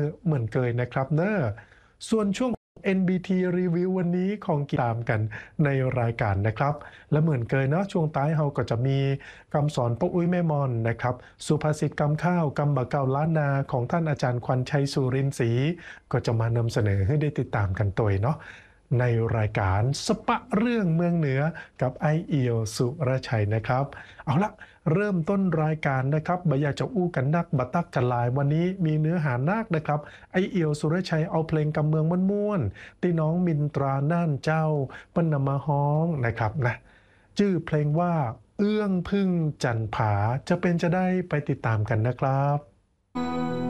เหมือนเคยนะครับเนอะส่วนช่วง NBT Review วันนี้ของกีฬามกันในรายการนะครับและเหมือนเคยเนาะช่วงท้ายเราก็จะมีคำสอนป้าอุ้ยแม่มอนนะครับสุภาษิตกำข้าวกำบะเก่าล้านนาของท่านอาจารย์ควันชัยสุรินทร์ศรีก็จะมานำเสนอให้ได้ติดตามกันตัวเนาะในรายการสปะเรื่องเมืองเหนือกับไอเอียวสุรชัยนะครับเอาละเริ่มต้นรายการนะครับบอยากจะอู้กันนักบัตักกันลายวันนี้มีเนื้อหานักนะครับไอเอียวสุรชัยเอาเพลงกำเมืองม่วนๆที่น้องมินตราน่านเจ้าปนำมาฮ้องนะครับนะชื่อเพลงว่าเอื้องพึ่งจันผาจะเป็นจะได้ไปติดตามกันนะครับ